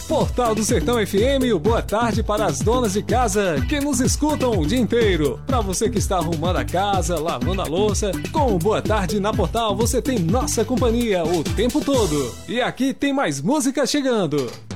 Portal do Sertão FM, o boa tarde para as donas de casa que nos escutam o dia inteiro. Para você que está arrumando a casa, lavando a louça, com o Boa Tarde na Portal você tem nossa companhia o tempo todo. E aqui tem mais música chegando.